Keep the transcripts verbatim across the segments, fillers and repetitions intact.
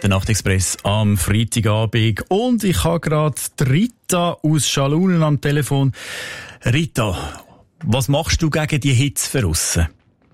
Der Nachtexpress am Freitagabend. Und ich habe gerade Rita aus Schalunen am Telefon. Rita, was machst du gegen die Hitze für aussen?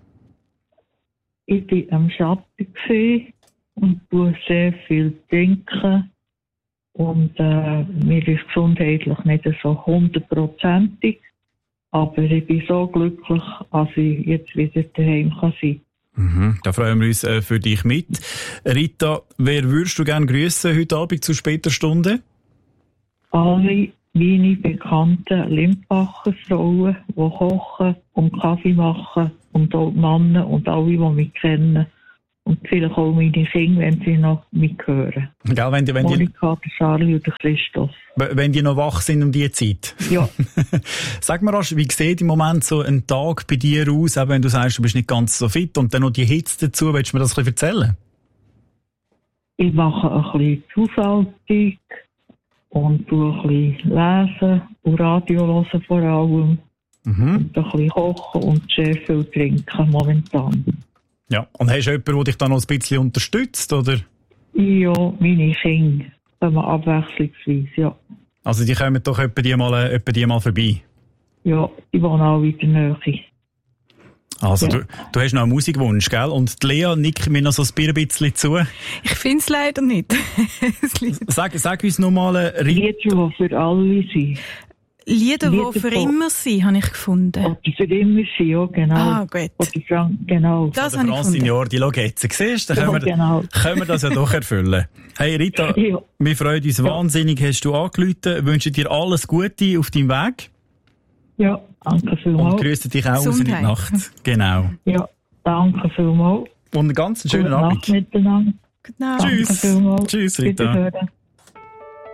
Ich war am Schatten und tue sehr viel trinken. Und äh, mir ist gesundheitlich nicht so hundertprozentig. Aber ich bin so glücklich, dass ich jetzt wieder daheim sein kann. Mhm, da freuen wir uns äh, für dich mit. Rita, wer würdest du gerne grüßen heute Abend zu später Stunde? Alle meine bekannten Limpacher Frauen, die kochen und Kaffee machen. Und auch die Männer und alle, die mich kennen. Und vielleicht auch meine Kinder, wenn sie noch mithören. Gell, wenn die, wenn Monika, der Charlie und der Christoph. Wenn die noch wach sind um diese Zeit. Ja. Sag mir, Rasch, wie sieht im Moment so ein Tag bei dir aus, auch wenn du sagst, du bist nicht ganz so fit und dann noch die Hitze dazu, willst du mir das ein bisschen erzählen? Ich mache ein bisschen Haushaltung und tue ein bisschen lesen und Radio hören vor allem. Mhm. Und ein bisschen kochen und sehr viel trinken momentan. Ja, und hast du jemanden, der dich dann noch ein bisschen unterstützt, oder? Ja, meine Kinder kommen abwechslungsweise, ja. Also die kommen doch etwa die mal, etwa die mal vorbei? Ja, die wohnen auch in der Nähe. Also ja. du, du hast noch einen Musikwunsch, gell? Und die Lea nickt mir noch so ein bisschen zu. Ich finde es leider nicht. sag, sag uns noch mal... Äh, Lieder, die für alle sind. Lieder, die für immer sind, habe ich gefunden. Oh, die für immer sind, ja, genau. Ah, gut. Oh, die Fran- genau. Das habe ich gefunden. Jordi, schau jetzt, siehst du, dann können, ja, genau. wir, können wir das ja doch erfüllen. Hey Rita, ja. wir freuen uns ja. wahnsinnig, hast du angerufen, wünschen dir alles Gute auf deinem Weg. Ja, danke vielmals. Und grüßen dich auch aus in die Nacht. Genau. Ja, danke vielmals. Und einen ganz schönen Gute Abend. Nacht miteinander. Gute Nacht. Tschüss. Tschüss, Rita.